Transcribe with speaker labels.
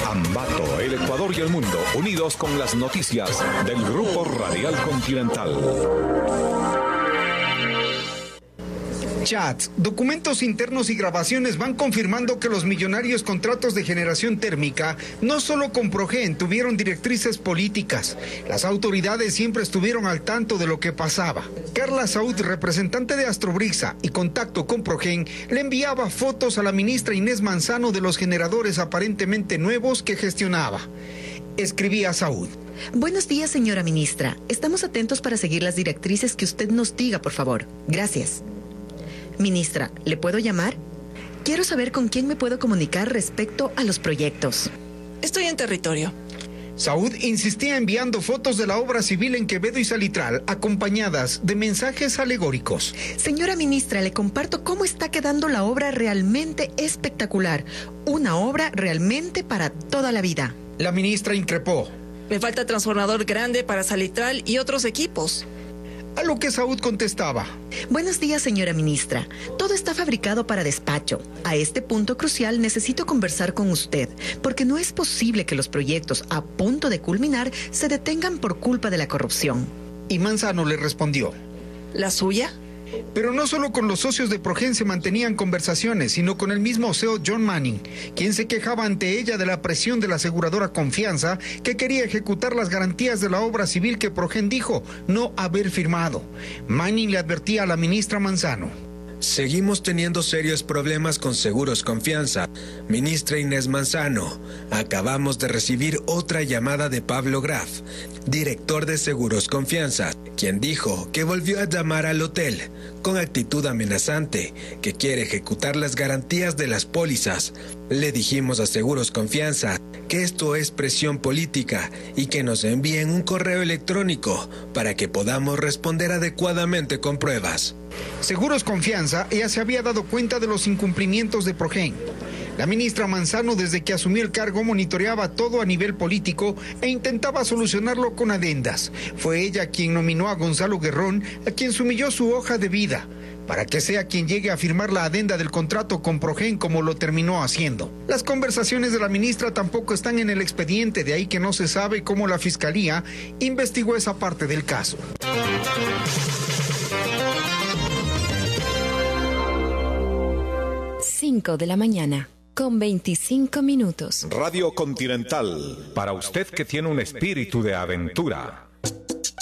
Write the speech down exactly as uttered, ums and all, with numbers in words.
Speaker 1: Ambato, el Ecuador y el mundo, unidos con las noticias del Grupo Radial Continental.
Speaker 2: Chats, documentos internos y grabaciones van confirmando que los millonarios contratos de generación térmica no solo con Progen tuvieron directrices políticas. Las autoridades siempre estuvieron al tanto de lo que pasaba. Carla Saúd, representante de Astrobrisa y contacto con Progen, le enviaba fotos a la ministra Inés Manzano de los generadores aparentemente nuevos que gestionaba. Escribía Saúd.
Speaker 3: Buenos días, señora ministra. Estamos atentos para seguir las directrices que usted nos diga, por favor. Gracias. Ministra, ¿le puedo llamar? Quiero saber con quién me puedo comunicar respecto a los proyectos.
Speaker 4: Estoy en territorio.
Speaker 2: Saúd insistía enviando fotos de la obra civil en Quevedo y Salitral, acompañadas de mensajes alegóricos.
Speaker 3: Señora ministra, le comparto cómo está quedando la obra realmente espectacular. Una obra realmente para toda la vida.
Speaker 2: La ministra increpó.
Speaker 4: Me falta transformador grande para Salitral y otros equipos.
Speaker 2: A lo que Saúd contestaba.
Speaker 3: Buenos días, señora ministra. Todo está fabricado para despacho. A este punto crucial necesito conversar con usted, porque no es posible que los proyectos a punto de culminar se detengan por culpa de la corrupción.
Speaker 2: Y Manzano le respondió.
Speaker 4: ¿La suya?
Speaker 2: Pero no solo con los socios de Progen se mantenían conversaciones, sino con el mismo C E O John Manning, quien se quejaba ante ella de la presión de la aseguradora Confianza, que quería ejecutar las garantías de la obra civil que Progen dijo no haber firmado. Manning le advertía a la ministra Manzano.
Speaker 5: Seguimos teniendo serios problemas con Seguros Confianza. Ministra Inés Manzano, acabamos de recibir otra llamada de Pablo Graf, director de Seguros Confianza, quien dijo que volvió a llamar al hotel con actitud amenazante, que quiere ejecutar las garantías de las pólizas. Le dijimos a Seguros Confianza que esto es presión política y que nos envíen un correo electrónico para que podamos responder adecuadamente con pruebas.
Speaker 2: Seguros Confianza ya se había dado cuenta de los incumplimientos de Progen. La ministra Manzano, desde que asumió el cargo, monitoreaba todo a nivel político e intentaba solucionarlo con adendas. Fue ella quien nominó a Gonzalo Guerrón, a quien sumilló su hoja de vida, para que sea quien llegue a firmar la adenda del contrato con Progen como lo terminó haciendo. Las conversaciones de la ministra tampoco están en el expediente, de ahí que no se sabe cómo la Fiscalía investigó esa parte del caso.
Speaker 3: cinco de la mañana, con veinticinco minutos.
Speaker 1: Radio Continental, para usted que tiene un espíritu de aventura.